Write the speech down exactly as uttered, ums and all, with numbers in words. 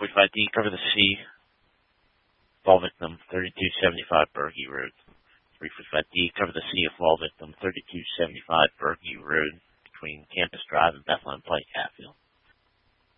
forty-five D, cover the C. Fall victim, thirty-two seventy-five Berkey Road. three forty-five D, cover the C of fall victim, thirty-two seventy-five Berkey Road, between Campus Drive and Bethlehem Pike Ave.